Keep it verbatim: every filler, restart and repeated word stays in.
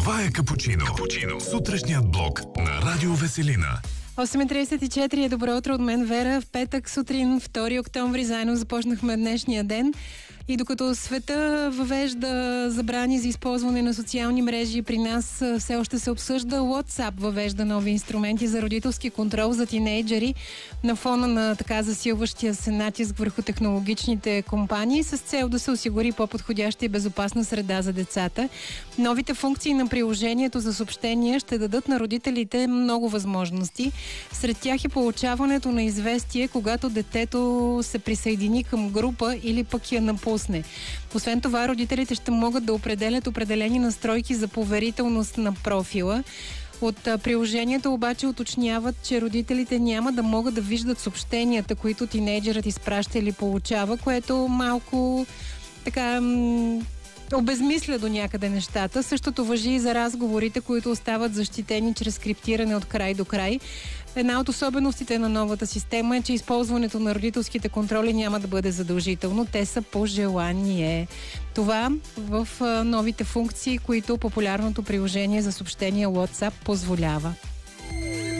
Това е Капучино. Капучино. Сутрешният блок на Радио Веселина. осем и тридесет и четири е добро утро от мен, Вера. В петък сутрин, втори октомври, заедно започнахме днешния ден. И докато света въвежда забрани за използване на социални мрежи, при нас все още се обсъжда. WhatsApp въвежда нови инструменти за родителски контрол за тинейджери на фона на така засилващия се натиск върху технологичните компании с цел да се осигури по-подходяща и безопасна среда за децата. Новите функции на приложението за съобщения ще дадат на родителите много възможности. Сред тях е получаването на известие, когато детето се присъедини към група или пък я напусне. Освен това, родителите ще могат да определят определени настройки за поверителност на профила. От приложението обаче уточняват, че родителите няма да могат да виждат съобщенията, които тинейджерът изпраща или получава, което малко така м- обезмисля до някъде нещата. Същото важи и за разговорите, които остават защитени чрез криптиране от край до край. Една от особеностите на новата система е, че използването на родителските контроли няма да бъде задължително. Те са по желание. Това в новите функции, които популярното приложение за съобщения WhatsApp позволява.